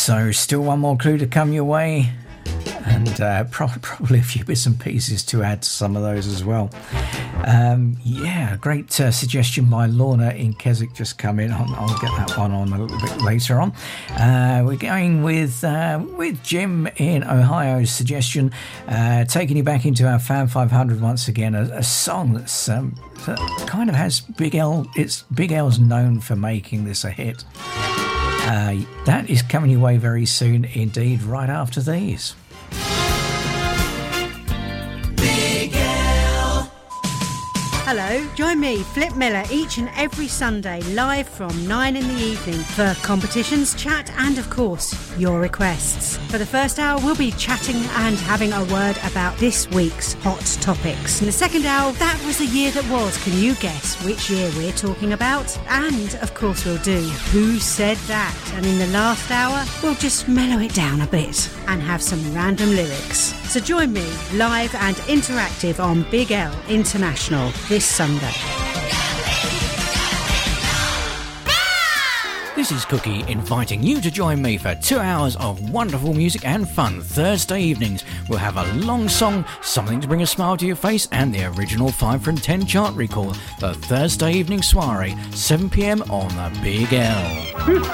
So still one more clue to come your way, and probably a few bits and pieces to add to some of those as well. Great suggestion by Lorna in Keswick just come in. I'll get that one on a little bit later on. We're going with Jim in Ohio's suggestion, taking you back into our Fan 500 once again, a song that's that kind of has Big L. It's Big L's known for making this a hit. That is coming your way very soon indeed, right after these. Hello, join me, Flip Miller, each and every Sunday, live from 9 in the evening for competitions, chat and, of course, your requests. For the first hour, we'll be chatting and having a word about this week's hot topics. In the second hour, that was the year that was. Can you guess which year we're talking about? And, of course, we'll do Who Said That? And in the last hour, we'll just mellow it down a bit and have some random lyrics. So join me, live and interactive on Big L International this Sunday. This is Cookie inviting you to join me for 2 hours of wonderful music and fun. Thursday evenings we'll have a long song, something to bring a smile to your face, and the original 5 from 10 chart recall. The Thursday evening soiree, 7 p.m. on the Big L.